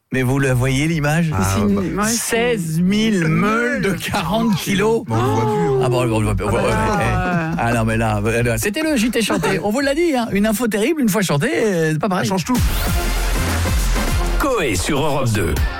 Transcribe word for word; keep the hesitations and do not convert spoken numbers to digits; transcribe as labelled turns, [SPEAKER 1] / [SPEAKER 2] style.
[SPEAKER 1] Mais vous le voyez l'image
[SPEAKER 2] Ah,
[SPEAKER 3] C'est une-
[SPEAKER 2] bah,
[SPEAKER 3] ouais,
[SPEAKER 1] seize mille meules de quarante kilos.
[SPEAKER 2] Bon, on le voit plus. Hein.
[SPEAKER 1] Ah bon, on le voit
[SPEAKER 3] Ah,
[SPEAKER 1] ouais,
[SPEAKER 3] bah,
[SPEAKER 1] ouais,
[SPEAKER 3] là,
[SPEAKER 1] ouais.
[SPEAKER 3] euh,
[SPEAKER 1] Ah non mais là, là, c'était le J T chanté. On vous l'a dit, hein, une info terrible une fois chantée, euh, c'est pas
[SPEAKER 2] Ça
[SPEAKER 1] pareil.
[SPEAKER 2] change tout.
[SPEAKER 4] Coé sur Europe deux.